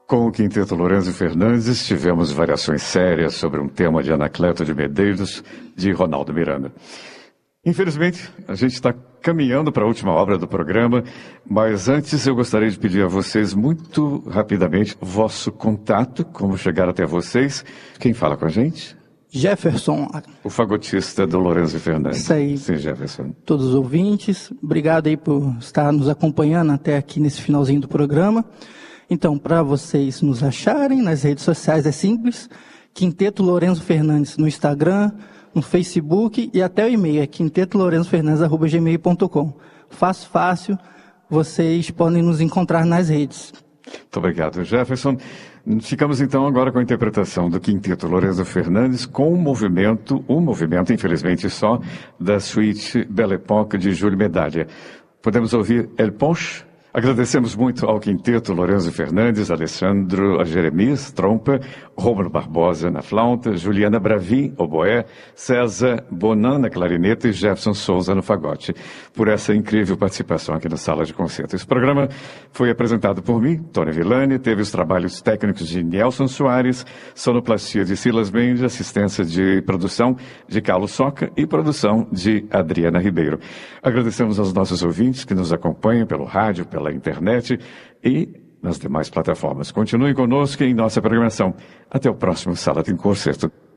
Com o Quinteto Lourenço e Fernandes, tivemos variações sérias sobre um tema de Anacleto de Medeiros, de Ronaldo Miranda. Infelizmente, a gente está caminhando para a última obra do programa, mas antes eu gostaria de pedir a vocês muito rapidamente o vosso contato, como chegar até vocês. Quem fala com a gente? Jefferson. O fagotista do Lourenço e Fernandes. Isso aí. Sim, Jefferson. Todos os ouvintes, obrigado aí por estar nos acompanhando até aqui nesse finalzinho do programa. Então, para vocês nos acharem nas redes sociais é simples, Quinteto Lourenço Fernandes no Instagram, no Facebook e até o e-mail é quintetolourenzofernandes@gmail.com. Fácil, vocês podem nos encontrar nas redes. Muito obrigado, Jefferson. Ficamos então agora com a interpretação do Quinteto Lourenço Fernandes com um movimento infelizmente só, da suíte Belle Époque de Júlio Medalha. Podemos ouvir El Ponche. Agradecemos muito ao Quinteto Lourenço Fernandes, Alessandro Jeremias, trompa, Rômulo Barbosa na flauta, Juliana Bravi, oboé, César Bonan na clarineta e Jefferson Souza no fagote, por essa incrível participação aqui na Sala de Concerto. Esse programa foi apresentado por mim, Tony Villani, teve os trabalhos técnicos de Nelson Soares, sonoplastia de Silas Mendes, assistência de produção de Carlos Soca e produção de Adriana Ribeiro. Agradecemos aos nossos ouvintes que nos acompanham pelo rádio, pela internet e nas demais plataformas. Continuem conosco em nossa programação. Até o próximo Sala de Concerto.